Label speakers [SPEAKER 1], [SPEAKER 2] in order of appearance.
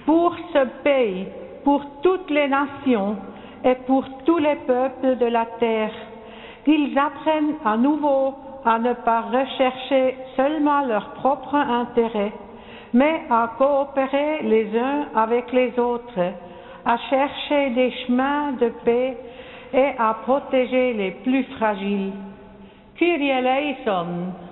[SPEAKER 1] pour ce pays, pour toutes les nations et pour tous les peuples de la terre. Qu'ils apprennent à nouveau à ne pas rechercher seulement leur propre intérêt, mais à coopérer les uns avec les autres, à chercher des chemins de paix et à protéger les plus fragiles. Kyrie eleison.